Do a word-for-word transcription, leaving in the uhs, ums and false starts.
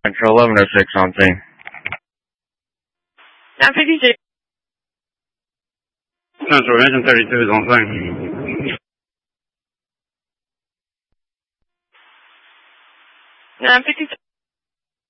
Control eleven oh six on scene. nine fifty-six. Central Engine thirty-two is on scene. nine fifty-six.